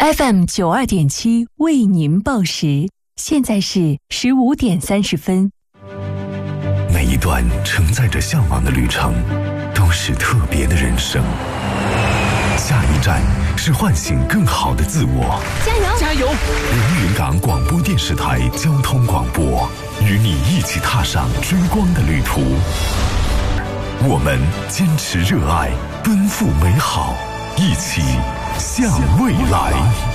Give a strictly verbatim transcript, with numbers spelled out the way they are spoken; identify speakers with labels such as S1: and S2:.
S1: F M 九二点七为您报时，现在是十五点三十分。
S2: 每一段承载着向往的旅程，都是特别的人生。下一站是唤醒更好的自我。
S3: 加油！
S4: 加油！
S2: 连云港广播电视台交通广播，与你一起踏上追光的旅途。我们坚持热爱，奔赴美好，一起向未来。